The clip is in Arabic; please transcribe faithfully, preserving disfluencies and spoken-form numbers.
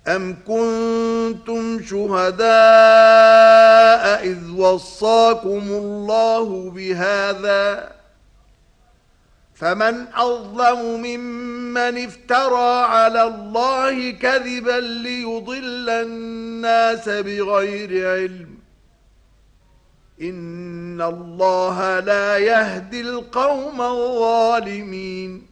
أَمْ كُنتُمْ شُهَدَاءَ إِذْ وَصَّاكُمُ اللَّهُ بِهَذَا فَمَنْ أَظْلَمُ مِمَّنِ افْتَرَى عَلَى اللَّهِ كَذِبًا لِيُضِلَّ النَّاسَ بِغَيْرِ عِلْمٍ إِنَّ اللَّهَ لَا يَهْدِي الْقَوْمَ الظَّالِمِينَ